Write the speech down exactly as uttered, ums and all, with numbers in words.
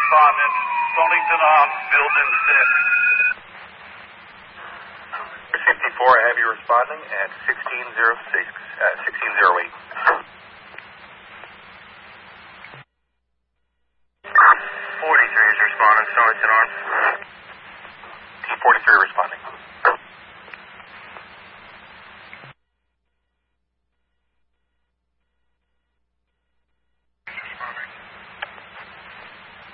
responding. Stonington on, building six. fifty-four, I have you responding at sixteen oh six, uh, sixteen oh eight. forty-three is responding, Stonington on. T forty-three responding.